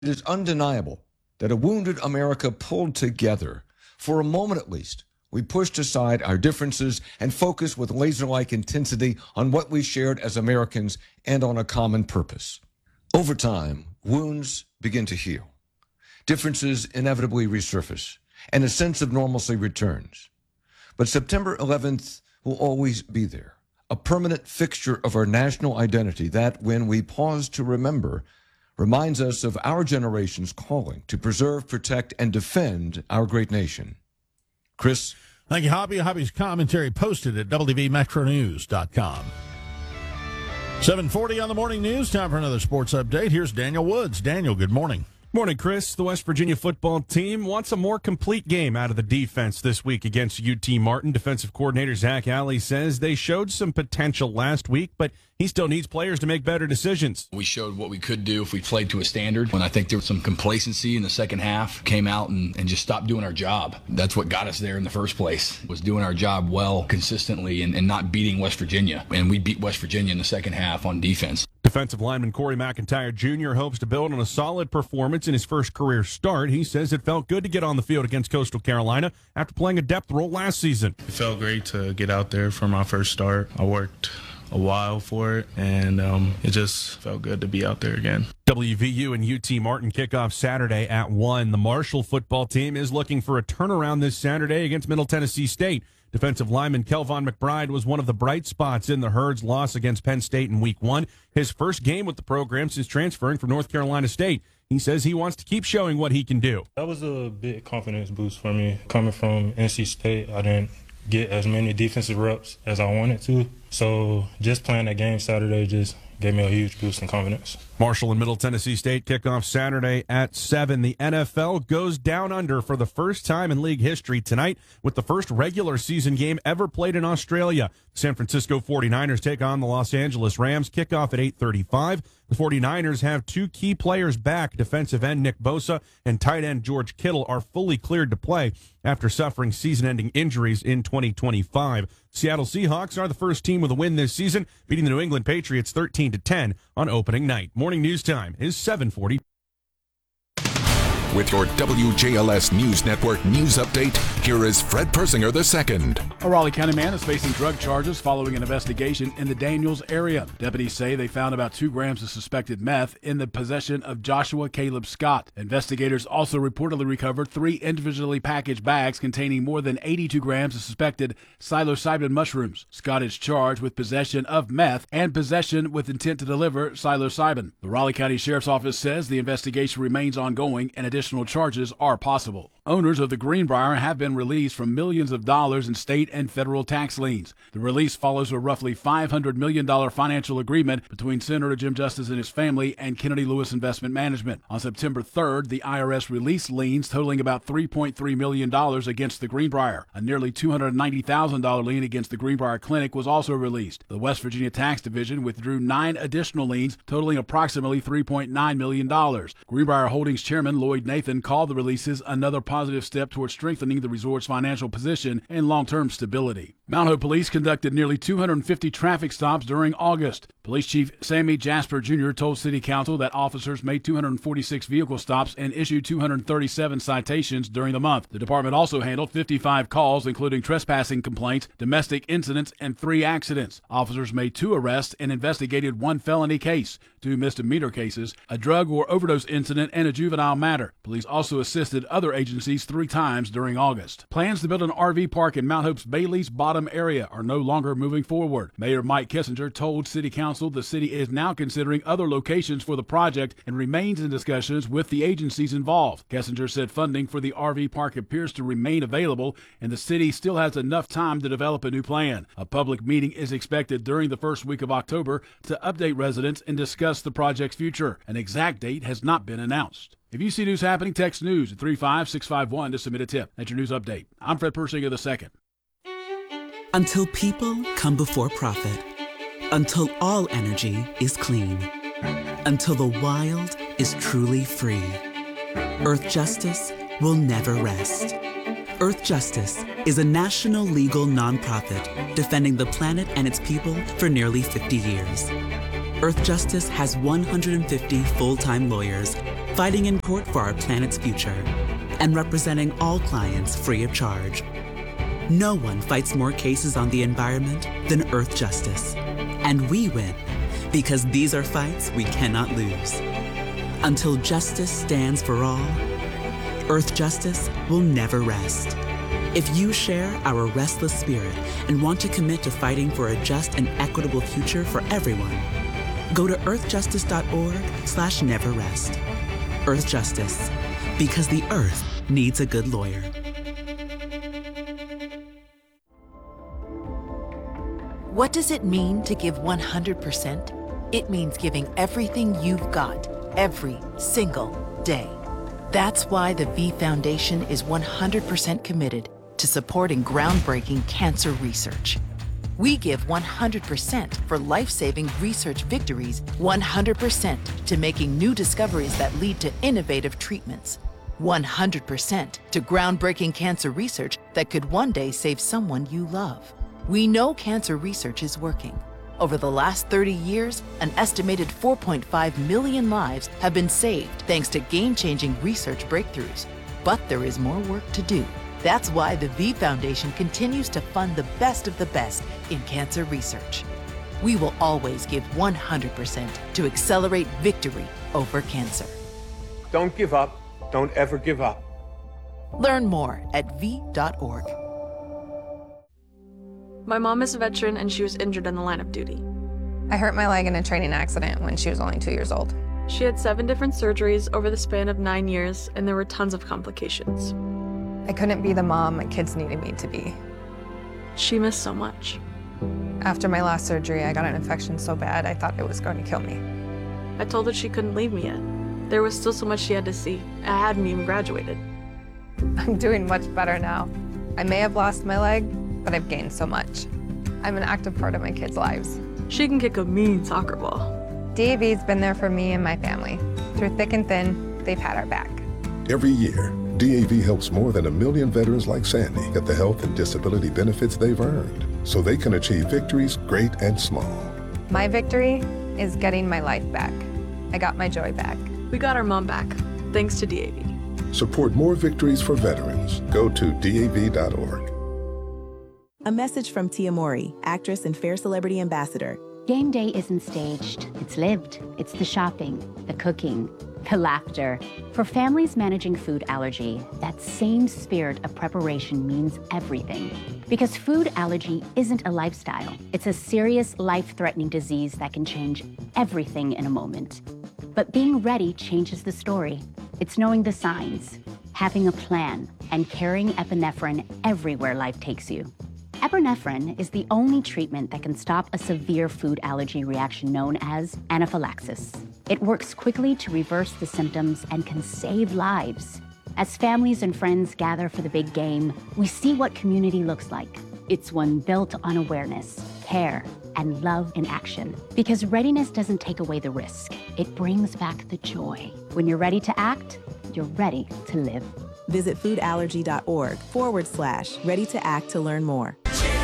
It is undeniable that a wounded America pulled together. For a moment at least, we pushed aside our differences and focused with laser-like intensity on what we shared as Americans and on a common purpose. Over time, wounds begin to heal. Differences inevitably resurface, and a sense of normalcy returns. But September 11th will always be there, a permanent fixture of our national identity that, when we pause to remember, reminds us of our generation's calling to preserve, protect, and defend our great nation. Chris? Thank you, Hobby. Hobby's commentary posted at WVMetroNews.com. 7:40 on the morning news. Time for another sports update. Here's Daniel Woods. Daniel, good morning. Morning, Chris. The West Virginia football team wants a more complete game out of the defense this week against UT Martin. Defensive coordinator Zach Alley says they showed some potential last week, but he still needs players to make better decisions. We showed what we could do if we played to a standard. When I think there was some complacency in the second half, came out and just stopped doing our job. That's what got us there in the first place, was doing our job well, consistently, and not beating West Virginia. And we beat West Virginia in the second half on defense. Defensive lineman Corey McIntyre Jr. hopes to build on a solid performance in his first career start. He says it felt good to get on the field against Coastal Carolina after playing a depth role last season. It felt great to get out there for my first start. I worked a while for it, and it just felt good to be out there again. WVU and UT Martin kick off Saturday at 1. The Marshall football team is looking for a turnaround this Saturday against Middle Tennessee State. Defensive lineman Kelvon McBride was one of the bright spots in the Herds' loss against Penn State in Week 1, his first game with the program since transferring from North Carolina State. He says he wants to keep showing what he can do. That was a big confidence boost for me. Coming from NC State, I didn't get as many defensive reps as I wanted to. So just playing that game Saturday just gave me a huge boost in confidence. Marshall and Middle Tennessee State kick off Saturday at 7. The NFL goes down under for the first time in league history tonight with the first regular season game ever played in Australia. San Francisco 49ers take on the Los Angeles Rams. Kickoff at 8:35. The 49ers have two key players back. Defensive end Nick Bosa and tight end George Kittle are fully cleared to play after suffering season-ending injuries in 2025. Seattle Seahawks are the first team with a win this season, beating the New England Patriots 13-10 on opening night. Morning news time is 7:40. With your WJLS News Network news update, here is Fred Persinger II. A Raleigh County man is facing drug charges following an investigation in the Daniels area. Deputies say they found about 2 grams of suspected meth in the possession of Joshua Caleb Scott. Investigators also reportedly recovered 3 individually packaged bags containing more than 82 grams of suspected psilocybin mushrooms. Scott is charged with possession of meth and possession with intent to deliver psilocybin. The Raleigh County Sheriff's Office says the investigation remains ongoing and additional charges are possible. Owners of the Greenbrier have been released from millions of dollars in state and federal tax liens. The release follows a roughly $500 million financial agreement between Senator Jim Justice and his family and Kennedy Lewis Investment Management. On September 3rd, the IRS released liens totaling about $3.3 million against the Greenbrier. A nearly $290,000 lien against the Greenbrier Clinic was also released. The West Virginia Tax Division withdrew 9 additional liens totaling approximately $3.9 million. Greenbrier Holdings Chairman Lloyd Nathan called the releases another positive step towards strengthening the resort's financial position and long-term stability. Mount Hope Police conducted nearly 250 traffic stops during August. Police Chief Sammy Jasper Jr. told City Council that officers made 246 vehicle stops and issued 237 citations during the month. The department also handled 55 calls, including trespassing complaints, domestic incidents, and 3 accidents. Officers made 2 arrests and investigated 1 felony case, 2 misdemeanor cases, a drug or overdose incident, and a juvenile matter. Police also assisted other agencies 3 times during August. Plans to build an RV park in Mount Hope's Bailey's Bottom area are no longer moving forward. Mayor Mike Kissinger told City Council the city is now considering other locations for the project and remains in discussions with the agencies involved. Kissinger said funding for the RV park appears to remain available and the city still has enough time to develop a new plan. A public meeting is expected during the first week of October to update residents and discuss the project's future. An exact date has not been announced. If you see news happening, text news at 35651 to submit a tip. That's your news update. I'm Fred Persinger II. Until people come before profit. Until all energy is clean. Until the wild is truly free. Earth Justice will never rest. Earth Justice is a national legal nonprofit defending the planet and its people for nearly 50 years. Earth Justice has 150 full-time lawyers fighting in court for our planet's future, and representing all clients free of charge. No one fights more cases on the environment than Earth Justice. And we win because these are fights we cannot lose. Until justice stands for all, Earth Justice will never rest. If you share our restless spirit and want to commit to fighting for a just and equitable future for everyone, go to earthjustice.org/neverrest. Earth Justice, because the Earth needs a good lawyer. What does it mean to give 100%? It means giving everything you've got, every single day. That's why the V Foundation is 100% committed to supporting groundbreaking cancer research. We give 100% for life-saving research victories, 100% to making new discoveries that lead to innovative treatments, 100% to groundbreaking cancer research that could one day save someone you love. We know cancer research is working. Over the last 30 years, an estimated 4.5 million lives have been saved thanks to game-changing research breakthroughs. But there is more work to do. That's why the V Foundation continues to fund the best of the best in cancer research. We will always give 100% to accelerate victory over cancer. Don't give up. Don't ever give up. Learn more at v.org. My mom is a veteran and she was injured in the line of duty. I hurt my leg in a training accident when she was only 2 years old. She had 7 different surgeries over the span of 9 years, and there were tons of complications. I couldn't be the mom my kids needed me to be. She missed so much. After my last surgery, I got an infection so bad I thought it was going to kill me. I told her she couldn't leave me yet. There was still so much she had to see. I hadn't even graduated. I'm doing much better now. I may have lost my leg, but I've gained so much. I'm an active part of my kids' lives. She can kick a mean soccer ball. DAV's been there for me and my family. Through thick and thin, they've had our back. Every year, DAV helps more than 1 million veterans like Sandy get the health and disability benefits they've earned, so they can achieve victories great and small. My victory is getting my life back. I got my joy back. We got our mom back, thanks to DAV. Support more victories for veterans. Go to DAV.org. A message from Tia Mowry, actress and Fair Celebrity Ambassador. Game day isn't staged, it's lived. It's the shopping, the cooking, the laughter. For families managing food allergy, that same spirit of preparation means everything. Because food allergy isn't a lifestyle. It's a serious, life-threatening disease that can change everything in a moment. But being ready changes the story. It's knowing the signs, having a plan, and carrying epinephrine everywhere life takes you. Epinephrine is the only treatment that can stop a severe food allergy reaction known as anaphylaxis. It works quickly to reverse the symptoms and can save lives. As families and friends gather for the big game, we see what community looks like. It's one built on awareness, care, and love in action. Because readiness doesn't take away the risk. It brings back the joy. When you're ready to act, you're ready to live. Visit foodallergy.org/ready to act to learn more.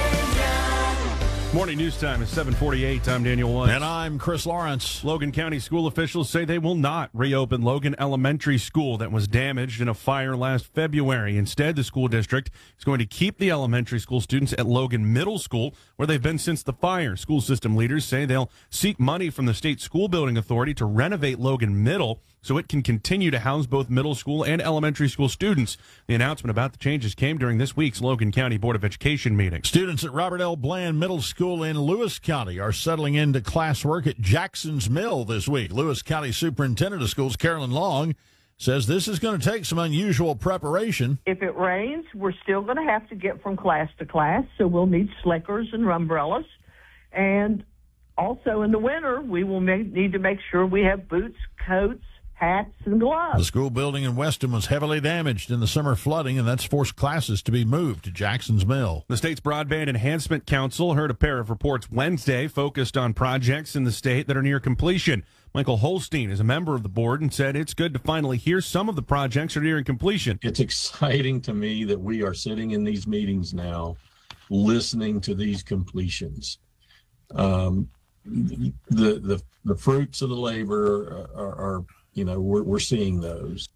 Morning news time is 7:48. I'm Daniel Woods. And I'm Chris Lawrence. Logan County school officials say they will not reopen Logan Elementary School that was damaged in a fire last February. Instead, the school district is going to keep the elementary school students at Logan Middle School, where they've been since the fire. School system leaders say they'll seek money from the state school building authority to renovate Logan Middle so it can continue to house both middle school and elementary school students. The announcement about the changes came during this week's Logan County Board of Education meeting. Students at Robert L. Bland Middle School in Lewis County are settling into classwork at Jackson's Mill this week. Lewis County Superintendent of Schools Carolyn Long says this is going to take some unusual preparation. If it rains, we're still going to have to get from class to class, so we'll need slickers and umbrellas. And also in the winter, we will need to make sure we have boots, coats, hats, and gloves. The school building in Weston was heavily damaged in the summer flooding, and that's forced classes to be moved to Jackson's Mill. The state's Broadband Enhancement Council heard a pair of reports Wednesday focused on projects in the state that are near completion. Michael Holstein is a member of the board and said it's good to finally hear some of the projects are nearing completion. It's exciting to me that we are sitting in these meetings now, listening to these completions. The fruits of the labor are we're seeing those.